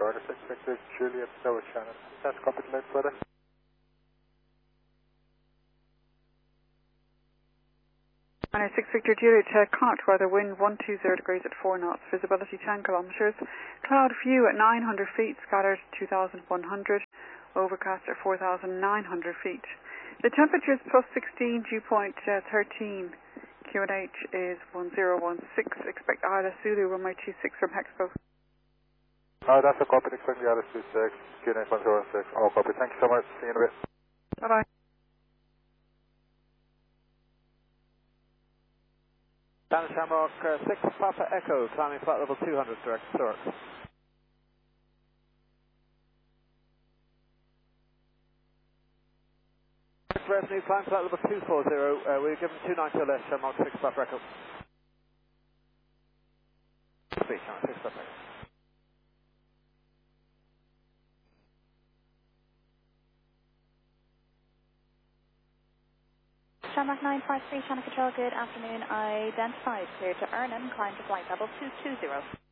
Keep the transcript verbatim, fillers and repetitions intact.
Jordan six Victor Juliet Tower Shannon. That's copy to weather. Runner six Victor Juliet, uh, Connaught weather, wind one two zero degrees at four knots, visibility ten kilometres, cloud view at nine hundred feet, scattered two thousand one hundred, overcast at four thousand nine hundred feet. The temperature is plus sixteen, dew point uh, thirteen, Q N H is one zero one six, expect Isla Zulu runway two six from Hexpo. Oh, that's a copy, expect the Isla two six, Q N H one zero one six, all copy, thank you so much, see you in a bit. Bye bye. Dan Shamrock uh, six Papa Echo, climbing flight level two hundred, direct Zurich. Revenue, climb flight level two four zero, uh, we're given two ninety or less, Shamrock six Papa Echo. Speed, Shamrock six Papa Echo. Shamrock nine five three, Channel Control, good afternoon. Identified, clear to Ernan, climb to flight level two two zero.